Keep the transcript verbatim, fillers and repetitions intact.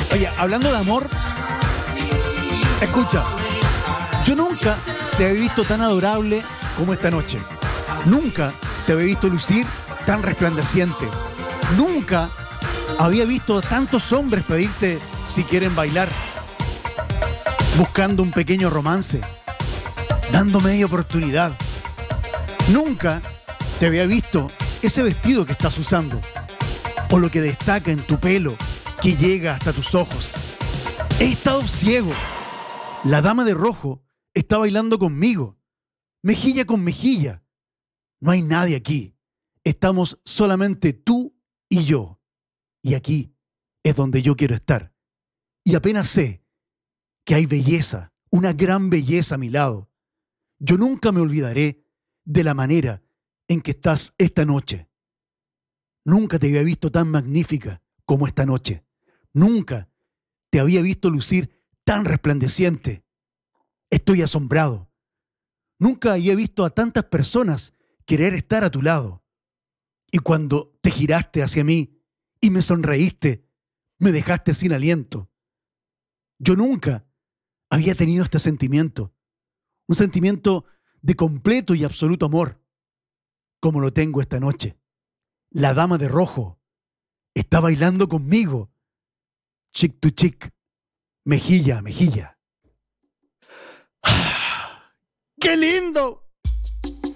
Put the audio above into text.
Oye, hablando de amor, escucha, yo nunca te había visto tan adorable como esta noche. Nunca te había visto lucir tan resplandeciente. Nunca había visto a tantos hombres pedirte si quieren bailar, buscando un pequeño romance, dando media oportunidad. Nunca te había visto ese vestido que estás usando, o lo que destaca en tu pelo, que llega hasta tus ojos. He estado ciego. La dama de rojo está bailando conmigo, mejilla con mejilla. No hay nadie aquí. Estamos solamente tú y yo. Y aquí es donde yo quiero estar. Y apenas sé que hay belleza, una gran belleza a mi lado. Yo nunca me olvidaré de la manera en que estás esta noche. Nunca te había visto tan magnífica como esta noche. Nunca te había visto lucir tan resplandeciente. Estoy asombrado. Nunca había visto a tantas personas querer estar a tu lado. Y cuando te giraste hacia mí y me sonreíste, me dejaste sin aliento. Yo nunca había tenido este sentimiento. Un sentimiento de completo y absoluto amor, como lo tengo esta noche. La dama de rojo está bailando conmigo, chick to chick, mejilla a mejilla. ¡Qué lindo!